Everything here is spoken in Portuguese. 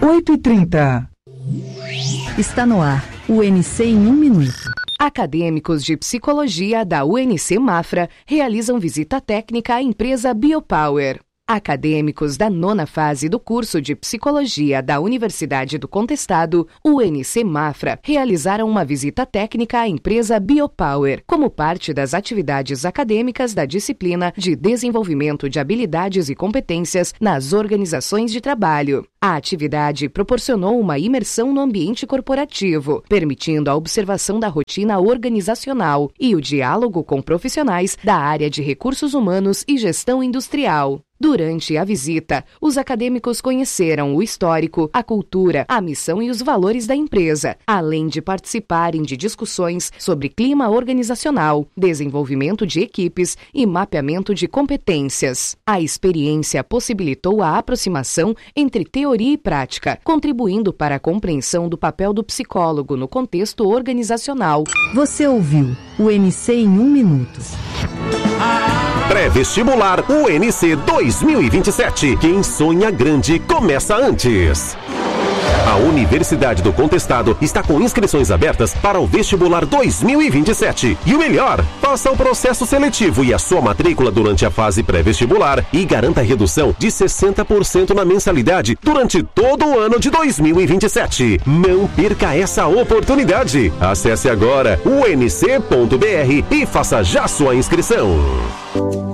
8h30. Está no ar, o UNC em 1 minuto. Acadêmicos de Psicologia da UNC Mafra realizam visita técnica à empresa Biopower. Acadêmicos da 9ª fase do curso de Psicologia da Universidade do Contestado, UNC Mafra, realizaram uma visita técnica à empresa Biopower, como parte das atividades acadêmicas da disciplina de Desenvolvimento de Habilidades e Competências nas Organizações de Trabalho. A atividade proporcionou uma imersão no ambiente corporativo, permitindo a observação da rotina organizacional e o diálogo com profissionais da área de recursos humanos e gestão industrial. Durante a visita, os acadêmicos conheceram o histórico, a cultura, a missão e os valores da empresa, além de participarem de discussões sobre clima organizacional, desenvolvimento de equipes e mapeamento de competências. A experiência possibilitou a aproximação entre teoria e prática, contribuindo para a compreensão do papel do psicólogo no contexto organizacional. Você ouviu o UNC em 1 minuto. Pré-vestibular UNC 2027. Quem sonha grande começa antes. A Universidade do Contestado está com inscrições abertas para o vestibular 2027. E o melhor, faça o processo seletivo e a sua matrícula durante a fase pré-vestibular e garanta redução de 60% na mensalidade durante todo o ano de 2027. Não perca essa oportunidade. Acesse agora unc.br e faça já sua inscrição.